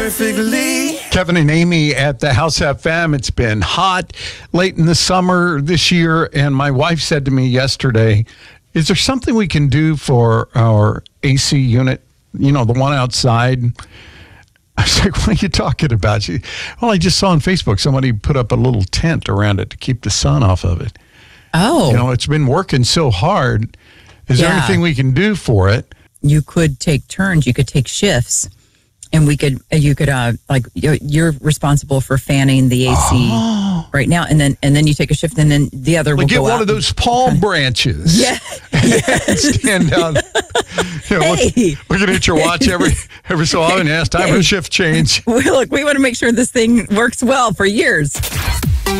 Perfectly. Kevin and Amy at the House FM. It's been hot late in the summer this year, and my wife said to me yesterday, is there something we can do for our AC unit, you know, the one outside? I was like, what are you talking about? Well, I just saw on Facebook somebody put up a little tent around it to keep the sun off of it. Oh. You know, it's been working so hard. Is there anything we can do for it? You could take turns. You could take shifts. And you could you're responsible for fanning the AC right now, and then you take a shift, and then the other will get go one out of those palm branches. Yeah, stand down. You know, looking at your watch every so often. Yeah, it's time for a shift change. Look, we want to make sure this thing works well for years.